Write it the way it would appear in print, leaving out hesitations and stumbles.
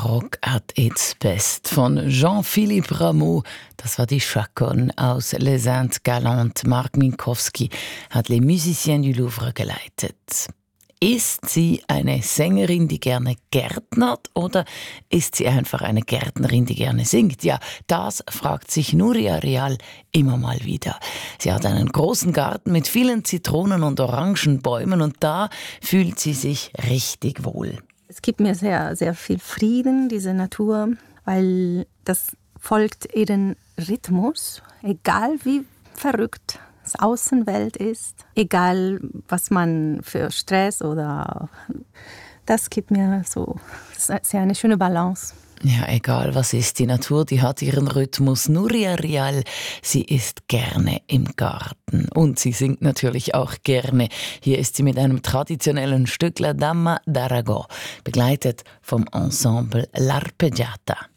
Rock at its best von Jean-Philippe Rameau. Das war die Chaconne aus Les Indes Galantes. Marc Minkowski hat Les Musiciens du Louvre geleitet. Ist sie eine Sängerin, die gerne gärtnert, oder ist sie einfach eine Gärtnerin, die gerne singt? Ja, das fragt sich Nuria Real immer mal wieder. Sie hat einen großen Garten mit vielen Zitronen- und Orangenbäumen und da fühlt sie sich richtig wohl. Es gibt mir sehr, sehr viel Frieden, diese Natur, weil das folgt ihren Rhythmus, egal wie verrückt die Außenwelt ist, egal was man für Stress oder das gibt mir so, das ist ja eine schöne Balance. Ja, egal was ist, die Natur, die hat ihren Rhythmus. Nuria Real, sie ist gerne im Garten und sie singt natürlich auch gerne. Hier ist sie mit einem traditionellen Stück La Dama d'Aragon, begleitet vom Ensemble L'Arpeggiata.